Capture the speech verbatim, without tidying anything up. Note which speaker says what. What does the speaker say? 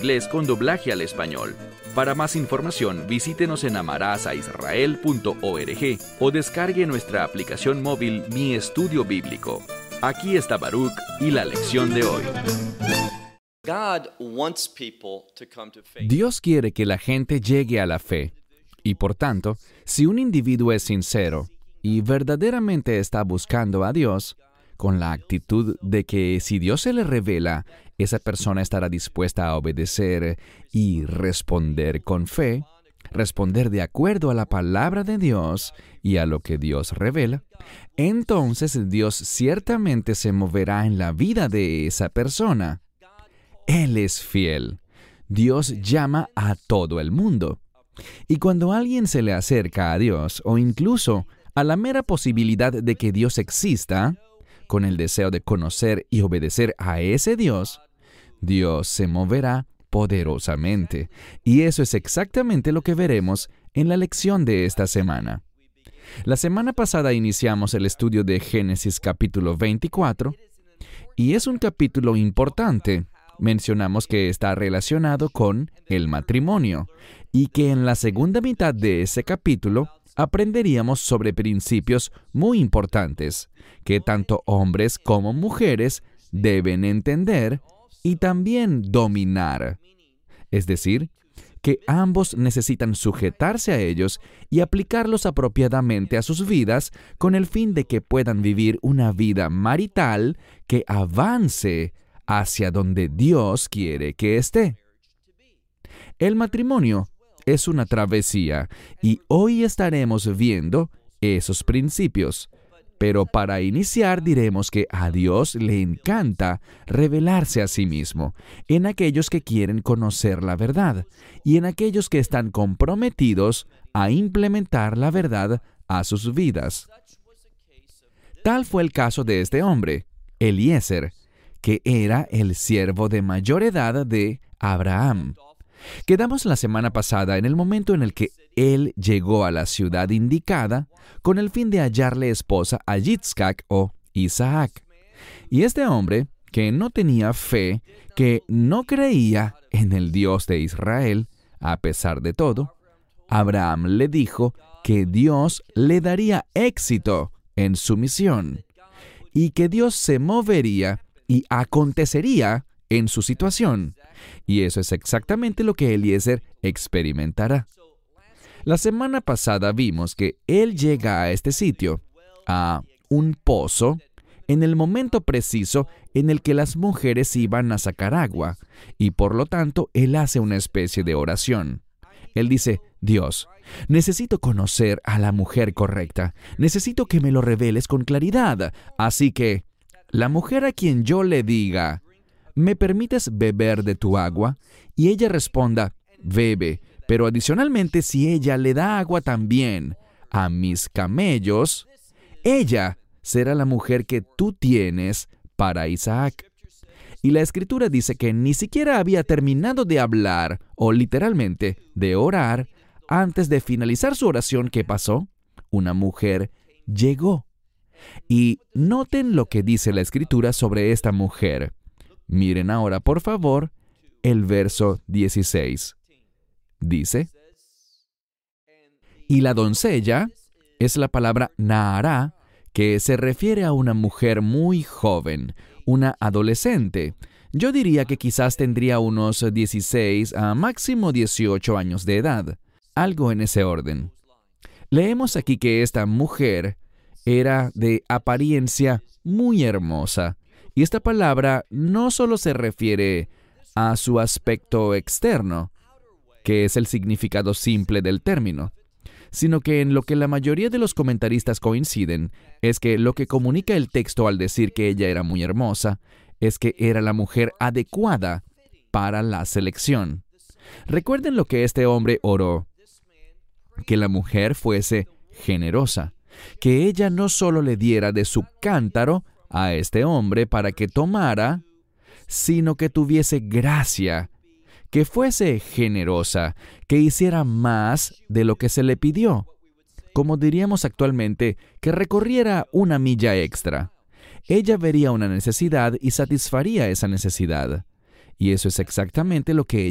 Speaker 1: inglés con doblaje al español. Para más información, visítenos en amarás a israel punto org o descargue nuestra aplicación móvil Mi Estudio Bíblico. Aquí está Baruch y la lección de hoy.
Speaker 2: Dios quiere que la gente llegue a la fe. Y por tanto, si un individuo es sincero y verdaderamente está buscando a Dios, con la actitud de que si Dios se le revela, esa persona estará dispuesta a obedecer y responder con fe, responder de acuerdo a la palabra de Dios y a lo que Dios revela, entonces Dios ciertamente se moverá en la vida de esa persona. Él es fiel. Dios llama a todo el mundo. Y cuando alguien se le acerca a Dios, o incluso a la mera posibilidad de que Dios exista, con el deseo de conocer y obedecer a ese Dios, Dios se moverá poderosamente. Y eso es exactamente lo que veremos en la lección de esta semana. La semana pasada iniciamos el estudio de Génesis capítulo veinticuatro, y es un capítulo importante. Mencionamos que está relacionado con el matrimonio, y que en la segunda mitad de ese capítulo aprenderíamos sobre principios muy importantes que tanto hombres como mujeres deben entender y también dominar. Es decir, que ambos necesitan sujetarse a ellos y aplicarlos apropiadamente a sus vidas con el fin de que puedan vivir una vida marital que avance hacia donde Dios quiere que esté. El matrimonio es una travesía y hoy estaremos viendo esos principios. Pero para iniciar diremos que a Dios le encanta revelarse a sí mismo en aquellos que quieren conocer la verdad y en aquellos que están comprometidos a implementar la verdad a sus vidas. Tal fue el caso de este hombre, Eliezer, que era el siervo de mayor edad de Abraham. Quedamos la semana pasada en el momento en el que él llegó a la ciudad indicada con el fin de hallarle esposa a Yitzhak o Isaac. Y este hombre, que no tenía fe, que no creía en el Dios de Israel, a pesar de todo, Abraham le dijo que Dios le daría éxito en su misión y que Dios se movería y acontecería en su situación. Y eso es exactamente lo que Eliezer experimentará. La semana pasada vimos que él llega a este sitio, a un pozo, en el momento preciso en el que las mujeres iban a sacar agua, y por lo tanto él hace una especie de oración. Él dice: Dios, necesito conocer a la mujer correcta, necesito que me lo reveles con claridad, así que la mujer a quien yo le diga: ¿me permites beber de tu agua? Y ella responda: bebe, pero adicionalmente si ella le da agua también a mis camellos, ella será la mujer que tú tienes para Isaac. Y la Escritura dice que ni siquiera había terminado de hablar, o literalmente de orar, antes de finalizar su oración. ¿Qué pasó? Una mujer llegó. Y noten lo que dice la Escritura sobre esta mujer. Miren ahora, por favor, el verso dieciséis. Dice: y la doncella es la palabra Naará, que se refiere a una mujer muy joven, una adolescente. Yo diría que quizás tendría unos dieciséis a máximo dieciocho años de edad, algo en ese orden. Leemos aquí que esta mujer era de apariencia muy hermosa. Y esta palabra no solo se refiere a su aspecto externo, que es el significado simple del término, sino que en lo que la mayoría de los comentaristas coinciden es que lo que comunica el texto al decir que ella era muy hermosa es que era la mujer adecuada para la selección. Recuerden lo que este hombre oró: que la mujer fuese generosa, que ella no solo le diera de su cántaro a este hombre para que tomara, sino que tuviese gracia, que fuese generosa, que hiciera más de lo que se le pidió. Como diríamos actualmente, que recorriera una milla extra. Ella vería una necesidad y satisfaría esa necesidad. Y eso es exactamente lo que ella